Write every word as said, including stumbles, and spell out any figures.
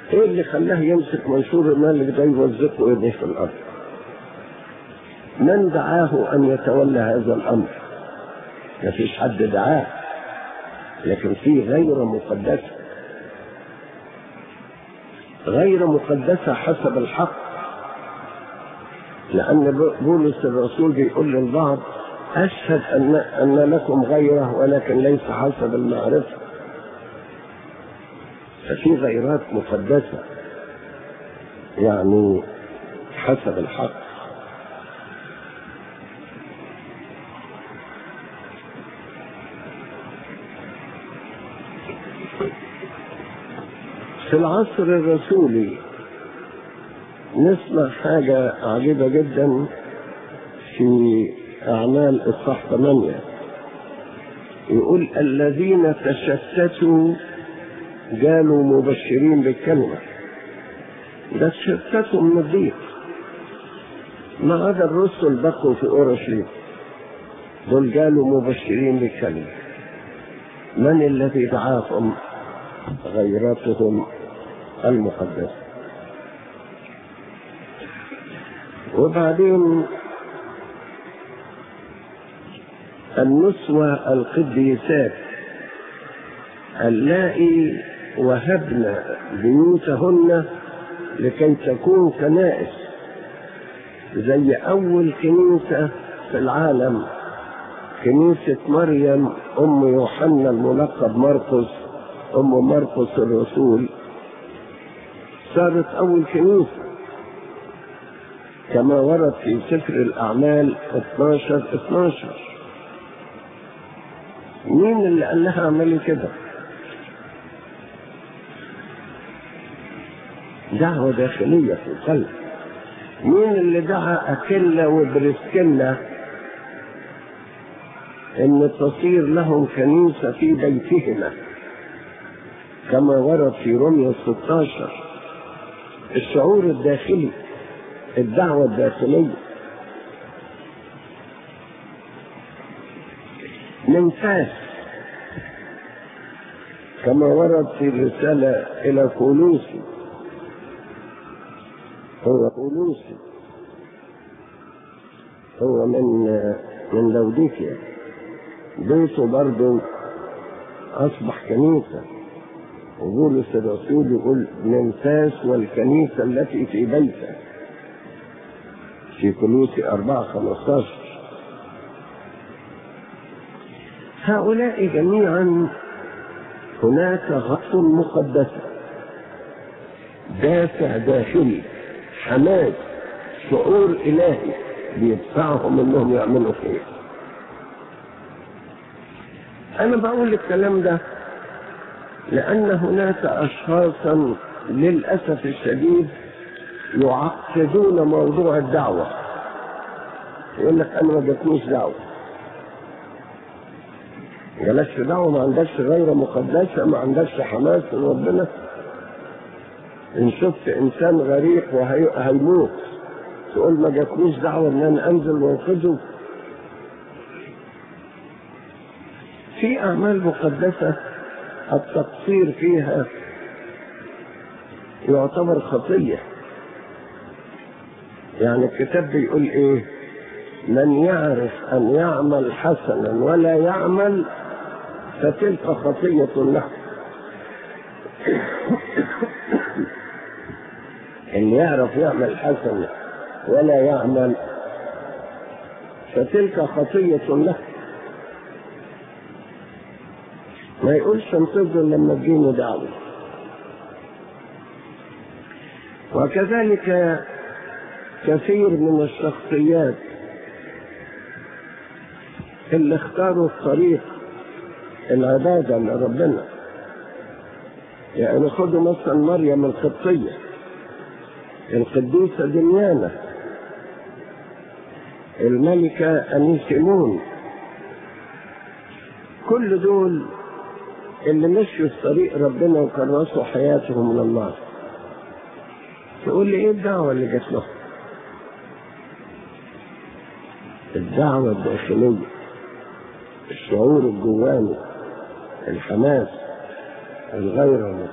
ايه اللي خلاه يمسك منشور الملك ده يوظفه ويرميه في الارض؟ من دعاه ان يتولى هذا الامر؟ ما فيش حد دعاه، لكن في غير مقدسة، غير مقدسة حسب الحق. لأن بولس الرسول بيقول للبعض أشهد أن, أن لكم غيره ولكن ليس حسب المعرفة. ففي غيرات مقدسة يعني حسب الحق. في العصر الرسولي نسمع حاجة عجيبة جدا في أعمال إصحاح ثمانية، يقول الذين تشتتوا جالوا مبشرين بالكلمة. ده تشتتوا من الضيق، ما عدا الرسل بقوا في أورشليم، دول جالوا مبشرين بالكلمة. من الذي دعاهم؟ غيرتهم المقدسة. وبعدين النسوة القديسات اللائي وهبن بيوتهن لكي تكون كنائس، زي أول كنيسة في العالم كنيسة مريم أم يوحنا الملقب مرقس، أم مرقس الرسول، صارت أول كنيسة كما ورد في سفر الأعمال اثناشر اثناشر. مين اللي قال لها اعملي كده؟ دعوة داخلية في القلب. مين اللي دعا أكيلا وبرسكيلا ان تصير لهم كنيسة في بيتهما كما ورد في رومية ستة عشر؟ الشعور الداخلي، الدعوة الداخلية. ننفاس كما ورد في الرسالة إلى كولوسي، هو كولوسي هو من من لوديكيا، بيته برضه أصبح كنيسة. وبولس الرسول يقول ننفاس والكنيسة التي في بيته في كولوسي أربعة خمسة عشر. هؤلاء جميعا هناك غصب مقدسة، دافع داخلي، حماس، شعور إلهي بيدفعهم انهم يعملوا خير. انا بقول الكلام ده لان هناك اشخاصا للاسف الشديد يعقدون موضوع الدعوة. يقول لك انا ما جاتنيش دعوة. جالكش دعوة؟ ما عندكش غير مقدسة، ما عندكش حماس لربنا. ان شفت انسان غريق وهيموت تقول ما جاتنيش دعوة ان انا انزل وانقذه. في اعمال مقدسة التقصير فيها يعتبر خطية. يعني الكتاب بيقول ايه؟ من يعرف ان يعمل حسنا ولا يعمل فتلك خطية له. اللي يعرف يعمل حسنا ولا يعمل فتلك خطية له. ما يقولش انتظر لما تجيني دعوة. وكذلك كثير من الشخصيات اللي اختاروا الطريق العبادة لربنا. يعني خدوا مثلا مريم القبطية، القديسة دميانة، الملكة أنيسيمون، كل دول اللي مشوا في طريق ربنا وكرسوا حياتهم من الله. تقول لي ايه الدعوة اللي جات لهم؟ الدعوة الداخلية، الشعور الجواني، الحماس، الغيرة.